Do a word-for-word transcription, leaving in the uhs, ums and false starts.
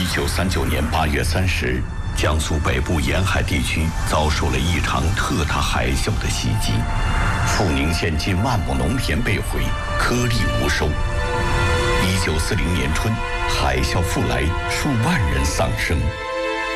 一九三九年八月三十日，江苏北部沿海地区遭受了一场特大海啸的袭击，阜宁县近万亩农田被毁，颗粒无收。一九四零年春，海啸复来，数万人丧生。